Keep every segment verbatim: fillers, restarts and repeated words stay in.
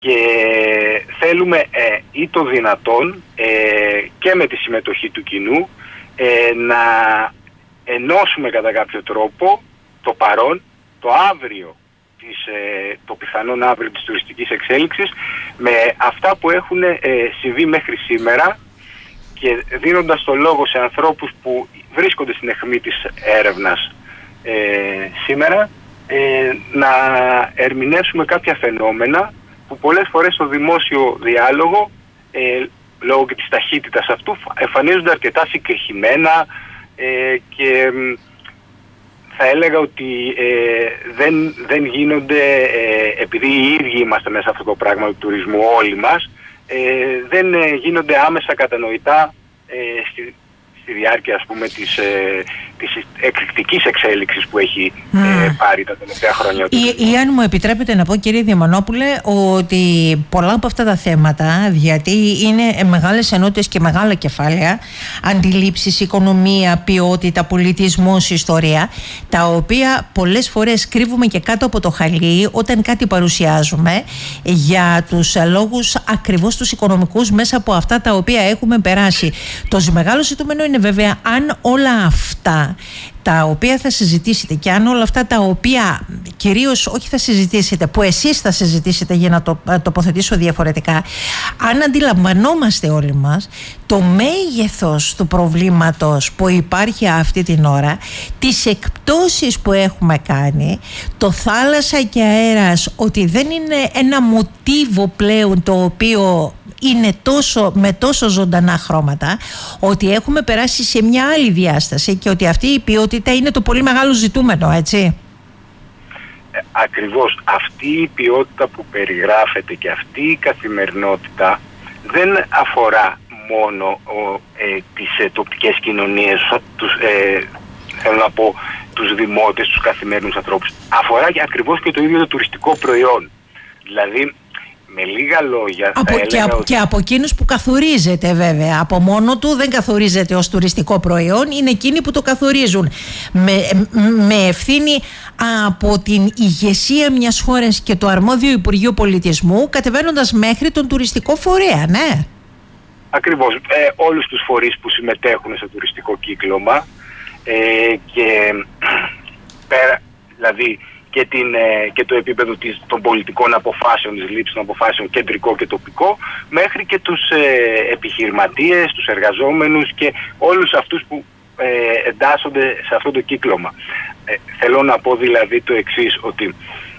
Και θέλουμε ε, ή το δυνατόν ε, και με τη συμμετοχή του κοινού ε, να ενώσουμε κατά κάποιο τρόπο το παρόν, το αύριο, της, ε, το πιθανόν αύριο της τουριστικής εξέλιξης με αυτά που έχουν ε, συμβεί μέχρι σήμερα, και δίνοντας το λόγο σε ανθρώπους που βρίσκονται στην αιχμή της έρευνας ε, σήμερα ε, να ερμηνεύσουμε κάποια φαινόμενα που πολλές φορές στο δημόσιο διάλογο ε, λόγω και της ταχύτητας αυτού εμφανίζονται αρκετά συγκεκριμένα ε, και θα έλεγα ότι ε, δεν, δεν γίνονται, ε, επειδή οι ίδιοι είμαστε μέσα σε αυτό το πράγμα του τουρισμού όλοι μας, ε, δεν ε, γίνονται άμεσα κατανοητά ε, στη, στη διάρκεια, ας πούμε, της, ε, της εκρηκτικής εξέλιξης που έχει mm. ε, πάρει τα τελευταία χρόνια. Ή, ή αν μου επιτρέπετε να πω, κύριε Διαμανόπουλε, ότι πολλά από αυτά τα θέματα, γιατί είναι μεγάλες ενότητες και μεγάλα κεφάλαια, αντιλήψεις, οικονομία, ποιότητα, πολιτισμός, ιστορία, τα οποία πολλές φορές κρύβουμε και κάτω από το χαλί όταν κάτι παρουσιάζουμε για τους λόγους ακριβώς τους οικονομικούς μέσα από αυτά τα οποία έχουμε περάσει. Το μεγάλο ζητούμενο είναι βέβαια αν όλα αυτά τα οποία θα συζητήσετε και αν όλα αυτά τα οποία κυρίως όχι θα συζητήσετε, που εσείς θα συζητήσετε, για να το τοποθετήσω διαφορετικά, αν αντιλαμβανόμαστε όλοι μας το μέγεθος του προβλήματος που υπάρχει αυτή την ώρα, τις εκπτώσεις που έχουμε κάνει, το θάλασσα και αέρας, ότι δεν είναι ένα μοτίβο πλέον το οποίο είναι τόσο, με τόσο ζωντανά χρώματα, ότι έχουμε περάσει σε μια άλλη διάσταση και ότι αυτή η ποιότητα είναι το πολύ μεγάλο ζητούμενο, έτσι. Ε, ακριβώς αυτή η ποιότητα που περιγράφεται και αυτή η καθημερινότητα δεν αφορά μόνο ο, ε, τις ε, τοπικές κοινωνίες, τους, ε, θέλω να πω τους δημότες, τους καθημερινούς ανθρώπους. Αφορά και ακριβώς και το ίδιο το τουριστικό προϊόν. Δηλαδή, με λίγα λόγια από, θα και, από, ότι... και από εκείνους που καθορίζεται, βέβαια. Από μόνο του δεν καθορίζεται ως τουριστικό προϊόν, είναι εκείνοι που το καθορίζουν με, με ευθύνη από την ηγεσία μιας χώρας και το αρμόδιο Υπουργείο Πολιτισμού, κατεβαίνοντας μέχρι τον τουριστικό φορέα, ναι. Ακριβώς, ε, όλους τους φορείς που συμμετέχουν στο τουριστικό κύκλωμα ε, και πέρα, δηλαδή και, την, και το επίπεδο της, των πολιτικών αποφάσεων, της λήψης των αποφάσεων, κεντρικό και τοπικό, μέχρι και τους ε, επιχειρηματίες, τους εργαζόμενους και όλους αυτούς που ε, εντάσσονται σε αυτό το κύκλωμα. Ε, θέλω να πω δηλαδή το εξής, ότι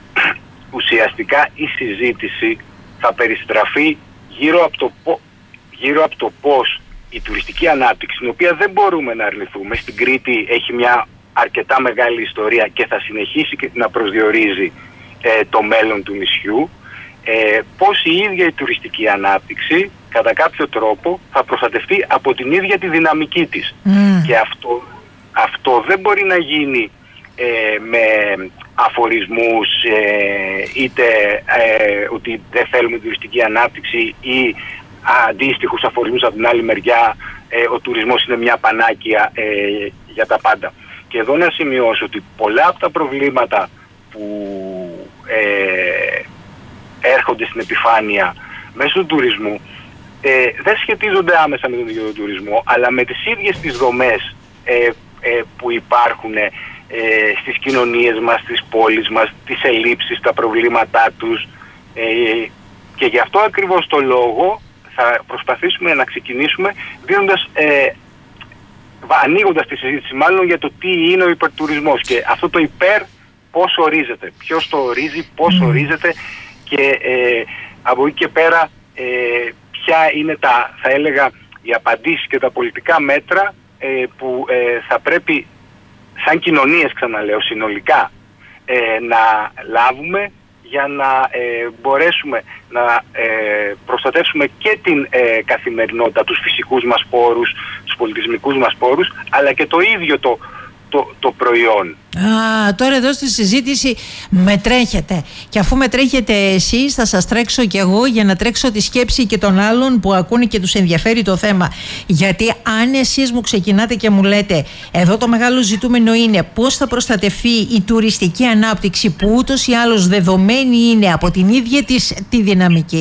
ουσιαστικά η συζήτηση θα περιστραφεί γύρω από το, γύρω από το πώς η τουριστική ανάπτυξη, την οποία δεν μπορούμε να αρνηθούμε, στην Κρήτη έχει μια αρκετά μεγάλη ιστορία και θα συνεχίσει και να προσδιορίζει ε, το μέλλον του νησιού, ε, πώς η ίδια η τουριστική ανάπτυξη κατά κάποιο τρόπο θα προστατευτεί από την ίδια τη δυναμική της. Mm. Και αυτό, αυτό δεν μπορεί να γίνει ε, με αφορισμούς ε, είτε ε, ότι δεν θέλουμε τουριστική ανάπτυξη ή αντίστοιχους αφορισμούς από την άλλη μεριά, ε, ο τουρισμός είναι μια πανάκια ε, για τα πάντα. Και εδώ να σημειώσω ότι πολλά από τα προβλήματα που ε, έρχονται στην επιφάνεια μέσω του τουρισμού ε, δεν σχετίζονται άμεσα με τον ίδιο τον τουρισμό, αλλά με τις ίδιες τις δομές ε, ε, που υπάρχουν ε, στις κοινωνίες μας, στις πόλεις μας, τις ελλείψεις, τα προβλήματά τους ε, και γι' αυτό ακριβώς το λόγο θα προσπαθήσουμε να ξεκινήσουμε δίνοντας ε, ανοίγοντας τη συζήτηση μάλλον για το τι είναι ο υπερτουρισμός και αυτό το υπέρ πώς ορίζεται, ποιος το ορίζει, πώς mm. ορίζεται και ε, από εκεί και πέρα ε, ποια είναι τα, θα έλεγα, οι απαντήσεις και τα πολιτικά μέτρα ε, που ε, θα πρέπει σαν κοινωνίες, ξαναλέω, συνολικά ε, να λάβουμε για να ε, μπορέσουμε να ε, προστατεύσουμε και την ε, καθημερινότητα, τους φυσικούς μας πόρους, τους πολιτισμικούς μας πόρους, αλλά και το ίδιο το, το, το προϊόν. Α, τώρα εδώ στη συζήτηση με τρέχετε. Και αφού με τρέχετε εσείς, θα σας τρέξω κι εγώ για να τρέξω τη σκέψη και των άλλων που ακούνε και τους ενδιαφέρει το θέμα. Γιατί αν εσείς μου ξεκινάτε και μου λέτε, εδώ το μεγάλο ζητούμενο είναι πώς θα προστατευτεί η τουριστική ανάπτυξη, που ούτως ή άλλως δεδομένη είναι από την ίδια της τη δυναμική.